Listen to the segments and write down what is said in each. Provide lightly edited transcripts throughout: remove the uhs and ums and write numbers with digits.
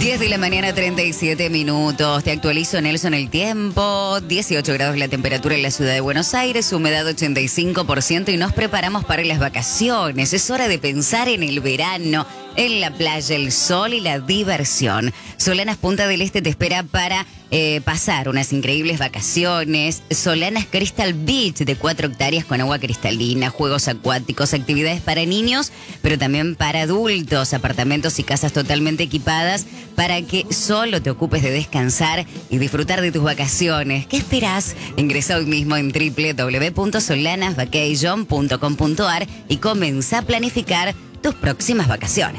10 de la mañana, 37 minutos. Te actualizo, Nelson, el tiempo. 18 grados la temperatura en la ciudad de Buenos Aires, humedad 85% y nos preparamos para las vacaciones. Es hora de pensar en el verano, en la playa, el sol y la diversión. Solanas Punta del Este te espera para pasar unas increíbles vacaciones. Solanas Crystal Beach, de 4 hectáreas con agua cristalina, juegos acuáticos, actividades para niños, pero también para adultos, apartamentos y casas totalmente equipadas para que solo te ocupes de descansar y disfrutar de tus vacaciones. ¿Qué esperás? Ingresa hoy mismo en www.solanasvacation.com.ar y comenzá a planificar tus próximas vacaciones.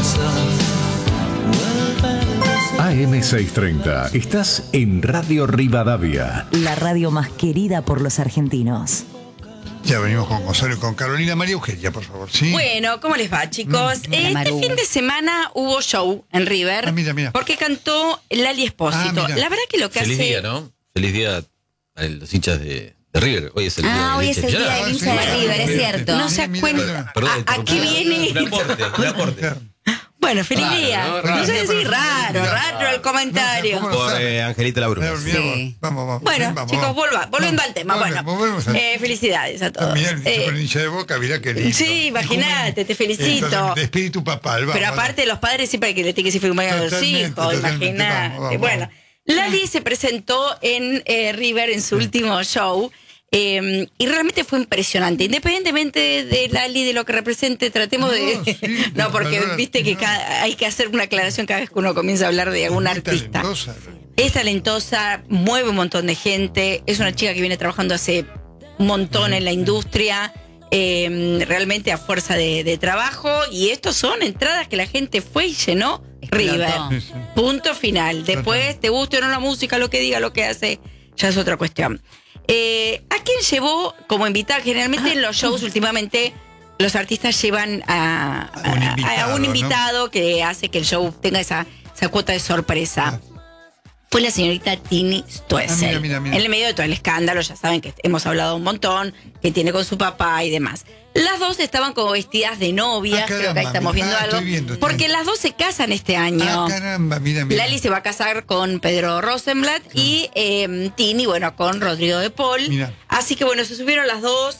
AM630, estás en Radio Rivadavia. La radio más querida por los argentinos. Ya venimos con Gonzalo y con Carolina. María Eugenia, por favor. ¿Sí? Bueno, ¿cómo les va, chicos? Este fin de semana hubo show en River. Mira. Porque cantó Lali Espósito. La verdad que lo que Feliz hace... día, ¿no? Feliz día a los hinchas de River. Hoy es el día Hoy es el día del hincha de River, es cierto. No se cuenta. Perdón, ¿A qué viene? Un aporte. Bueno, feliz Raro, día. ¿no? No sé decir Raro. raro el comentario. ¿Cómo? Por Angelita Labruna. Sí. Vamos. Bueno, vamos, chicos, vamos. volviendo al tema. Volvemos al- Felicidades a todos. Mirá el super hincha de Boca, mirá qué lindo. Sí, imagínate, te felicito. Entonces, de espíritu papal, vamos. Pero aparte, los padres siempre hay que le tienen que decir feliz cumpleaños a los Totalmente, hijos, totalmente. imagínate. Vamos. Bueno, Lali se presentó en River en su último show. Y realmente fue impresionante. Independientemente de Lali, de lo que represente, tratemos de... Sí, no, porque verdad, viste que hay que hacer una aclaración cada vez que uno comienza a hablar de algún Muy artista. talentosa. Es talentosa, mueve un montón de gente, es una chica que viene trabajando hace un montón en la industria, realmente a fuerza de trabajo, y estos son entradas que la gente fue y llenó River. Sí, sí. Punto final. Después, te guste o no la música, lo que diga, lo que hace, ya es otra cuestión. ¿A quién llevó como invitada? Generalmente en los shows últimamente los artistas llevan a un invitado que hace que el show tenga esa cuota de sorpresa. Fue la señorita Tini Stoessel. Mira. En el medio de todo el escándalo, ya saben que hemos hablado un montón, que tiene con su papá y demás. Las dos estaban como vestidas de novias, creo que ahí estamos viendo algo. estoy viendo. Porque las dos se casan este año. Caramba, mira. Lali se va a casar con Pedro Rosenblatt y Tini, bueno, con Rodrigo de Paul. Mira. Así que bueno, se subieron las dos,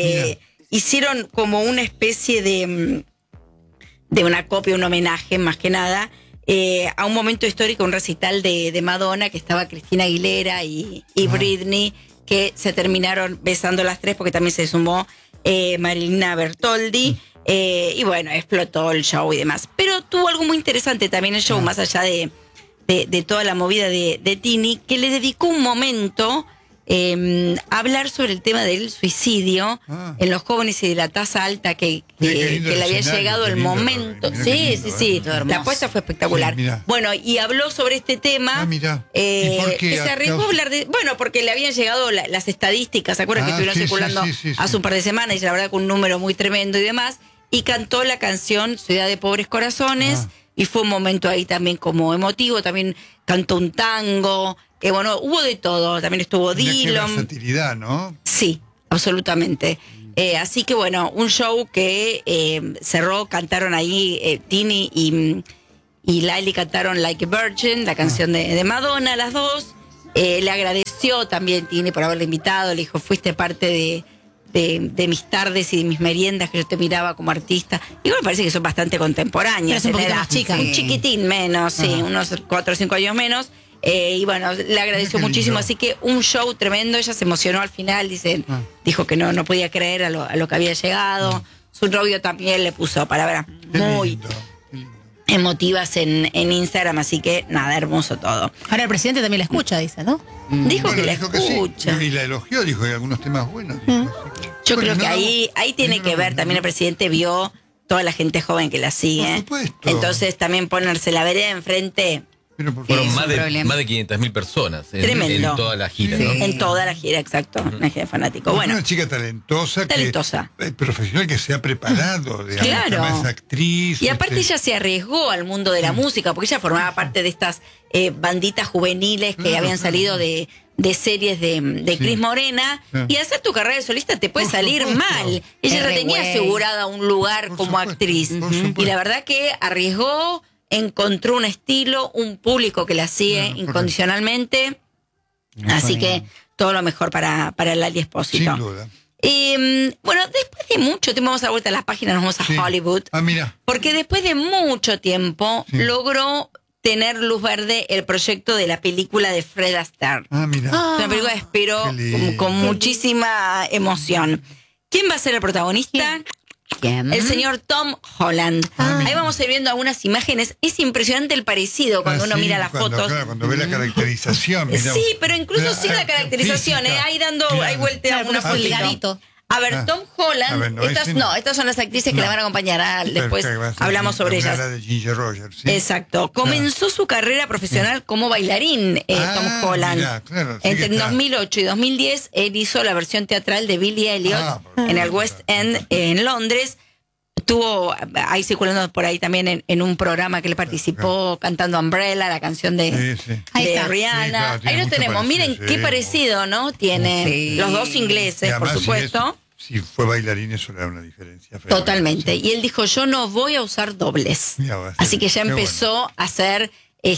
hicieron como una especie de una copia, un homenaje más que nada, a un momento histórico, un recital de Madonna, que estaba Cristina Aguilera y Britney, que se terminaron besando las tres porque también se sumó Marilina Bertoldi. Y bueno, explotó el show y demás. Pero tuvo algo muy interesante también el show, más allá de toda la movida de Tini, que le dedicó un momento a hablar sobre el tema del suicidio en los jóvenes y de la tasa alta que le había llegado el momento. Sí. La apuesta fue espectacular. Sí, bueno, y habló sobre este tema. ¿Y por qué? Que se arriesgó a hablar de... Bueno, porque le habían llegado las estadísticas, ¿se acuerdan que estuvieron circulando hace un par de semanas? Y la verdad con un número muy tremendo y demás. Y cantó la canción Ciudad de Pobres Corazones, y fue un momento ahí también como emotivo, también cantó un tango, que bueno, hubo de todo, también estuvo Dillon. Qué versatilidad, ¿no? Sí, absolutamente. Así que bueno, un show que cerró, cantaron ahí Tini y Lali cantaron Like a Virgin, la canción de Madonna, las dos. Le agradeció también Tini por haberle invitado, le dijo, fuiste parte de mis tardes y de mis meriendas que yo te miraba como artista. Y me parece que son bastante contemporáneas. Pero es un poquito más chica. Un chiquitín menos, sí, unos 4 o 5 años menos. Y bueno, le agradeció muchísimo. Así que un show tremendo. Ella se emocionó al final, dijo que no podía creer a lo que había llegado. Su novio también le puso palabras muy emotivas en Instagram, así que nada, hermoso todo. Ahora el presidente también la escucha, dice, ¿no? Dijo que la dijo escucha. sí. Y la elogió, dijo que algunos temas buenos. Yo creo que ahí tiene que ver, también el presidente vio toda la gente joven que la sigue. Por supuesto. Entonces también ponerse la vereda enfrente. Pero por Fueron favor. más de 500.000 personas Tremendo. en toda la gira, ¿no? En toda la gira, exacto. Una gira de fanático. Bueno, Una chica talentosa. Profesional que se ha preparado, digamos, claro. además es actriz. Y aparte ella se arriesgó al mundo de la música, porque ella formaba parte de estas banditas juveniles que habían salido de series de Cris Morena, y hacer tu carrera de solista te puede salir mal. Ella ya tenía asegurada un lugar como actriz, y la verdad que arriesgó, encontró un estilo, un público que la sigue incondicionalmente. Así que todo lo mejor para Lali Espósito. Sin duda. Bueno, después de mucho tiempo, vamos a dar vuelta a las páginas, nos vamos a Hollywood. Mira. Porque después de mucho tiempo logró tener luz verde el proyecto de la película de Fred Astaire. Mira. Es una película que espero con muchísima emoción. ¿Quién va a ser el protagonista? ¿Quién? El señor Tom Holland. Ahí vamos a ir viendo algunas imágenes. Es impresionante el parecido cuando uno mira las fotos. Claro, cuando ve la caracterización. Mira. Sí, pero incluso sin la caracterización, ahí vuelta una fulgarito. A ver, Tom Holland, estas son las actrices que la van a acompañar. Después hablamos sobre ellas. La de Ginger Rogers, ¿sí? Exacto. Comenzó su carrera profesional como bailarín, Tom Holland. Mirá, claro, Entre 2008 y 2010, él hizo la versión teatral de Billy Elliot en el West End en Londres. Estuvo ahí circulando por ahí también en un programa que él participó cantando Umbrella, la canción de Rihanna. Sí, claro, ahí lo tenemos. Miren qué parecido, ¿no? Tiene los dos ingleses, además, por supuesto. Si fue bailarín, eso le da una diferencia. Totalmente. Sí. Y él dijo, yo no voy a usar dobles. Así que ya empezó a hacer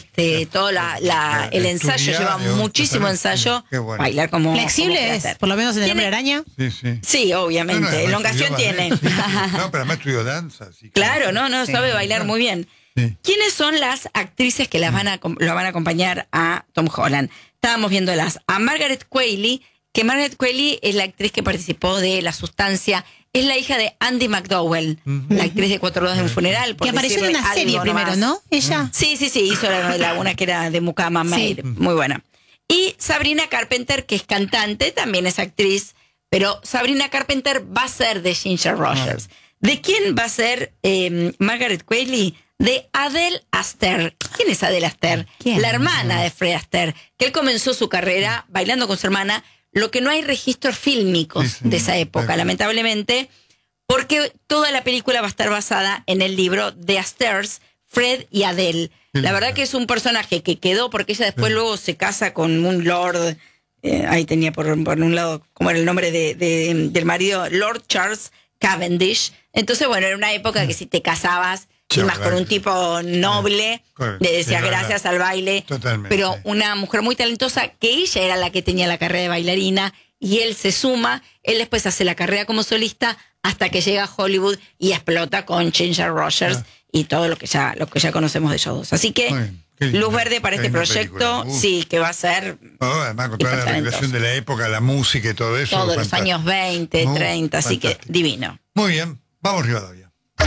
todo el ensayo, lleva muchísimo ensayo. Bailar como flexible como es, por lo menos en el Hombre Araña. Sí, obviamente. Elongación tiene. No, pero además estudió danza. Así claro, sabe bailar muy bien. Sí. ¿Quiénes son las actrices que lo van a acompañar a Tom Holland? Estábamos viéndolas. A Margaret Qualley, que Margaret Qualley es la actriz que participó de La Sustancia. Es la hija de Andy McDowell, la actriz de 4 Bodas en un Funeral. Que apareció en una serie primero, ¿no? Ella. Sí, hizo una que era de Mukama Maid, muy buena. Y Sabrina Carpenter, que es cantante, también es actriz, pero Sabrina Carpenter va a ser de Ginger Rogers. ¿De quién va a ser Margaret Qualley? De Adele Astaire. ¿Quién es Adele Astaire? ¿Quién? La hermana de Fred Astaire, que él comenzó su carrera bailando con su hermana. Lo que no hay registros fílmicos de esa época, lamentablemente, porque toda la película va a estar basada en el libro de Astaire's, Fred y Adele. La verdad que es un personaje que quedó porque ella después luego se casa con un lord, ahí tenía por un lado, como era el nombre del marido, Lord Charles Cavendish. Entonces, bueno, era una época que si te casabas, y más con un tipo noble, le decía gracias al baile. Totalmente. Pero una mujer muy talentosa, que ella era la que tenía la carrera de bailarina, y él se suma, él después hace la carrera como solista hasta que llega a Hollywood y explota con Ginger Rogers y todo lo que ya conocemos de ellos dos. Así que luz verde para este proyecto, sí, que va a ser. Además, con toda la recreación de la época, la música y todo eso. Todos los años 20, 30, así que divino. Muy bien, vamos Rivadavia.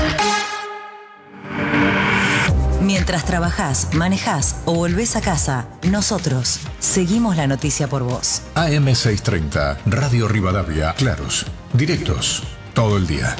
Mientras trabajás, manejás o volvés a casa, nosotros seguimos la noticia por vos. AM630, Radio Rivadavia, claros, directos, todo el día.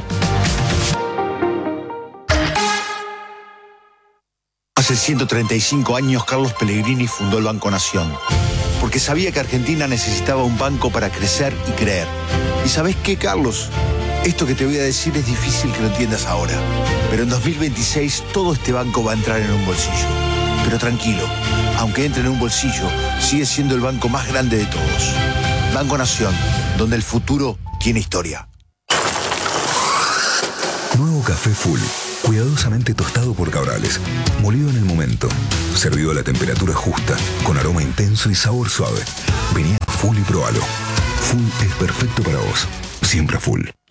Hace 135 años Carlos Pellegrini fundó el Banco Nación, porque sabía que Argentina necesitaba un banco para crecer y creer. ¿Y sabés qué, Carlos? Esto que te voy a decir es difícil que lo entiendas ahora, pero en 2026 todo este banco va a entrar en un bolsillo. Pero tranquilo, aunque entre en un bolsillo, sigue siendo el banco más grande de todos. Banco Nación, donde el futuro tiene historia. Nuevo café Full, cuidadosamente tostado por Cabrales, molido en el momento, servido a la temperatura justa, con aroma intenso y sabor suave. Vení a Full y probalo. Full es perfecto para vos, siempre Full.